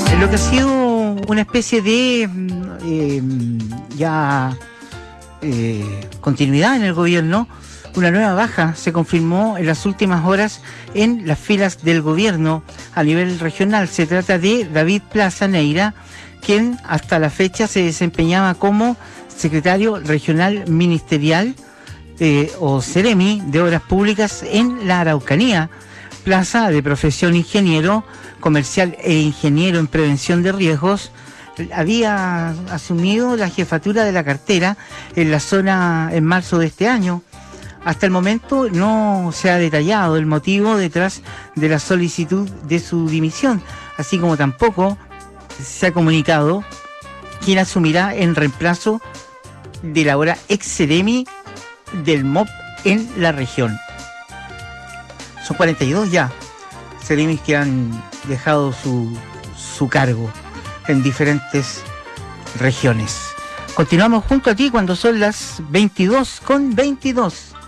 En lo que ha sido una especie de continuidad en el gobierno, una nueva baja se confirmó en las últimas horas en las filas del gobierno a nivel regional. Se trata de David Plaza Neira, quien hasta la fecha se desempeñaba como secretario regional ministerial o Seremi de Obras Públicas en la Araucanía. Plaza, de profesión ingeniero comercial e ingeniero en prevención de riesgos, había asumido la jefatura de la cartera en la zona en marzo de este año. Hasta el momento no se ha detallado el motivo detrás de la solicitud de su dimisión, así como tampoco se ha comunicado quién asumirá en reemplazo de la ahora ex Seremi del MOP en la región. Son 42 ya Seremis que han dejado su cargo en diferentes regiones. Continuamos junto a ti cuando son las 22:22.